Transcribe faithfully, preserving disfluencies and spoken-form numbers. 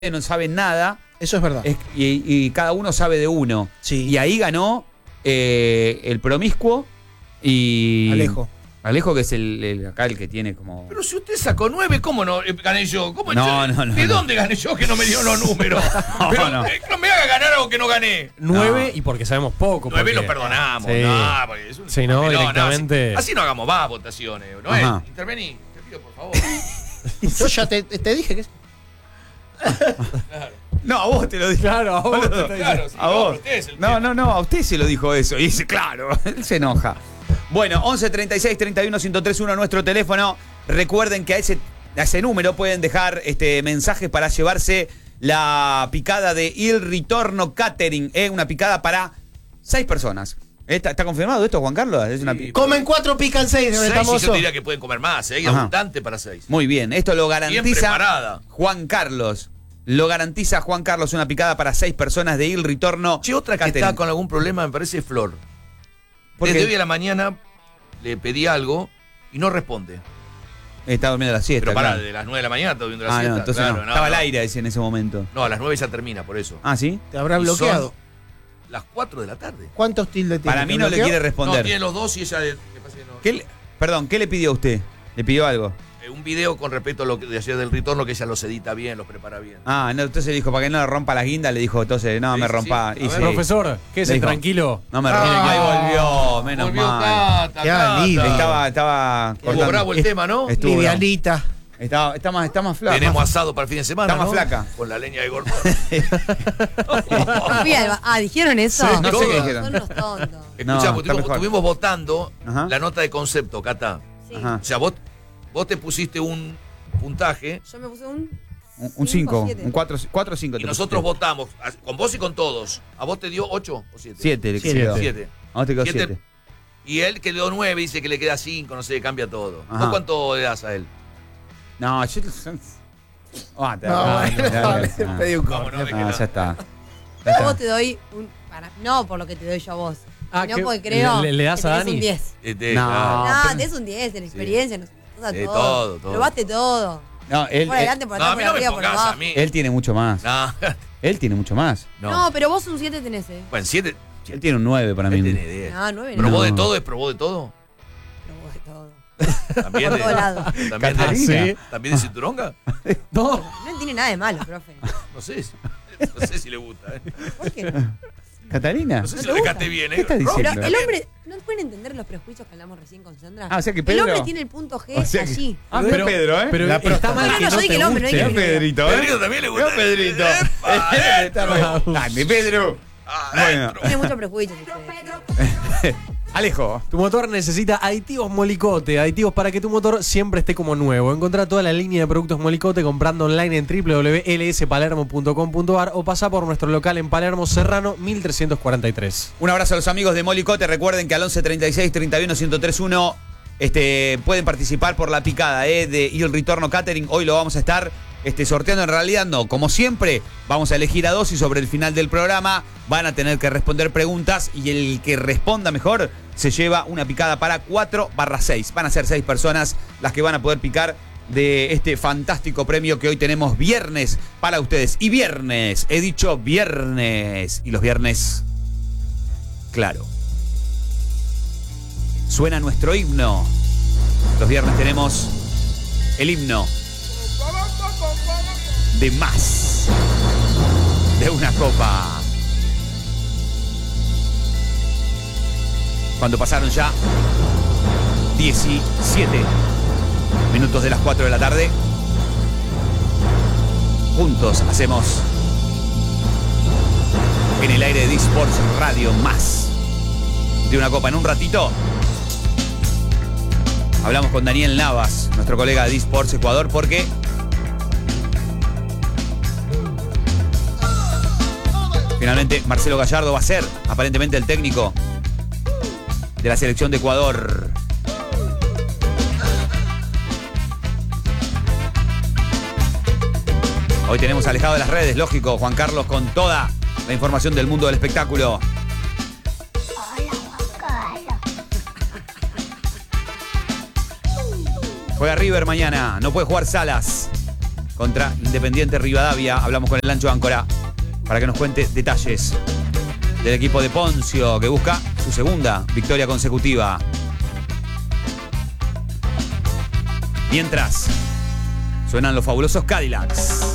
no saben nada. Eso es verdad. Es, y, y cada uno sabe de uno. Sí. Y ahí ganó eh, el promiscuo y... Alejo. Alejo, que es el, el acá el que tiene como... Pero si usted sacó nueve, ¿cómo no eh, gané yo? ¿Cómo No, yo, no, no, ¿De no. dónde gané yo que no me dio los números? No, Pero no. eh, no me haga ganar algo que no gané. Nueve No. y porque sabemos poco. Nueve porque- lo perdonamos. Sí. No, porque es un- Sí, no, así- directamente. así, así no hagamos más votaciones. ¿No Ajá. es? Intervení, te pido por favor. Yo ya te, te dije que... Claro, No, a vos te lo dije. Claro, a vos te está claro, sí, A no, vos. usted es el No, tema. no, no, a usted se lo dijo eso. Y dice, claro, él se enoja. Bueno, once treinta y seis treinta y uno ciento tres uno nuestro teléfono. Recuerden que a ese, a ese número pueden dejar este mensajes para llevarse la picada de Il Ritorno Catering. Eh, una picada para seis personas. ¿Está, está confirmado esto, Juan Carlos? Es una Sí, pi- Comen cuatro, pican seis, Seis, y estamos. yo te diría que pueden comer más, ¿eh? Y Ajá. abundante para seis. Muy bien, esto lo Bien garantiza preparada. Juan Carlos. Lo garantiza Juan Carlos, una picada para seis personas de Il Ritorno Che, otra que Catering. está con algún problema me parece es Flor. ¿Por Desde qué? hoy a la mañana le pedí algo y no responde. Está durmiendo la siesta. Pero pará, claro. de las nueve de la mañana está viendo la Ah, siesta. no, entonces Claro, no. Estaba al aire ese en ese momento. No, a las nueve ya termina, por eso. Ah, ¿sí? Te habrá Y bloqueado. son las cuatro de la tarde. ¿Cuántos tildes tiene? Para mí ¿Te no le bloqueó? quiere No, responder. tiene los dos y ella le, le pasa que no. ¿Qué le- perdón, ¿qué le pidió a usted? ¿Le pidió algo? Eh, un video con respecto a lo que de ayer del retorno, que ella los edita bien, los prepara bien. Ah, no, entonces le dijo, para que no le rompa la guinda, le dijo, entonces, no, Sí, me sí, rompa. sí. Y A ver, sí. Profesor, ¿qué es Le el dijo, tranquilo? No me Ah, rompa. Ahí volvió, menos Volvió mal. Cata, Qué Cata. alivio. Estaba, estaba Estuvo cortando. bravo el tema, ¿no? Estuvo Livianita. Está, está más, está más flaca. Tenemos asado para el fin de semana, Está más ¿no? flaca. Con la leña de gordo. Fui al ba- Ah, ¿dijeron eso? Sí, no sé Todas. qué Son dijeron. unos tontos. No, Escuchá, está porque estuvimos, mejor. estuvimos votando Ajá. la nota de concepto, Cata. Sí. Ajá. O sea, vos, vos te pusiste un puntaje Yo me puse un. Un cinco, siete. un cuatro o cinco. y nosotros votamos, a- con vos y con todos. ¿A vos te dio ocho o siete? siete le Siete. quedó. Siete. A vos te quedó Siete. siete. Y él que le dio nueve, dice que le queda cinco, no sé, cambia todo. Ajá. ¿Vos cuánto le das a él? No, yo... Ah, te- No, ah, bueno, ya, le ya. pedí un Vamos, corte. no, de que Ah, no. ya está. Ya Yo a vos está. te doy un. Para, no por lo que te doy yo a vos. Ah, sino ¿qué? porque creo. ¿Le- le das que a tenés Dani? un diez. Este, No. ah, No, pero- tenés un diez en experiencia, en cosas, Sí, todo. todo, todo. Probaste todo. No, él, Por él, adelante, por No, atrás, a mí por no me arriba, por pongas abajo. a mí. él tiene mucho más. No, Él tiene mucho más. no. No, pero vos un siete tenés, eh. Bueno, siete. Él tiene un nueve para Él mí. tiene diez. No, nueve no. ¿Probó No. de todo? ¿Es probó de todo? Probó de todo. ¿También Por de, todos lados. ¿también de, Catalina. Sí. ¿También de cinturonga? No. No tiene nada de malo, profe. No sé. si- No sé si le gusta. ¿eh? ¿Por qué no? ¿Catalina? No sé si te lo gusta? dejaste bien. ¿eh? ¿Qué estás Pero diciendo? el hombre. ¿No pueden entender los prejuicios que hablamos recién con Sandra? Ah, o sea que El Pedro... hombre tiene el punto G O sea que- allí. Ah, pero, Pedro, ¿eh? Pero La está próstata. mal No, no, que no, no yo dije te el hombre, no guste. dije Mira Pedrito, ¿eh? Pedrito también le gusta. Mira Pedrito. Epa, Está re- Dale, Pedro. Bueno. Tiene muchos prejuicios ustedes. Alejo. Tu motor necesita aditivos Molicote, aditivos para que tu motor siempre esté como nuevo. Encontrá toda la línea de productos Molicote comprando online en w w w punto l s palermo punto com punto a r o pasá por nuestro local en Palermo Serrano mil trescientos cuarenta y tres. Un abrazo a los amigos de Molicote. Recuerden que al once treinta y seis treinta y uno ciento tres uno este, pueden participar por la picada eh, de Il Ritorno Catering. Hoy lo vamos a estar este, sorteando. En realidad no, como siempre, vamos a elegir a dos y sobre el final del programa van a tener que responder preguntas y el que responda mejor se lleva una picada para cuatro barra seis. Van a ser seis personas las que van a poder picar de este fantástico premio que hoy tenemos viernes para ustedes. Y viernes, he dicho viernes. Y los viernes, claro, suena nuestro himno. Los viernes tenemos el himno de más de una copa. Cuando pasaron ya diecisiete minutos de las cuatro de la tarde, juntos hacemos en el aire de D-Sports Radio más de una copa. En un ratito hablamos con Daniel Navas, nuestro colega de D-Sports Ecuador, porque finalmente Marcelo Gallardo va a ser aparentemente el técnico de la selección de Ecuador. Hoy tenemos alejado de las redes, lógico, Juan Carlos, con toda la información del mundo del espectáculo. Juega River mañana, no puede jugar Salas. contra Independiente Rivadavia. Hablamos con el Lancho Áncora para que nos cuente detalles del equipo de Poncio, que busca su segunda victoria consecutiva. Mientras, suenan los fabulosos Cadillacs.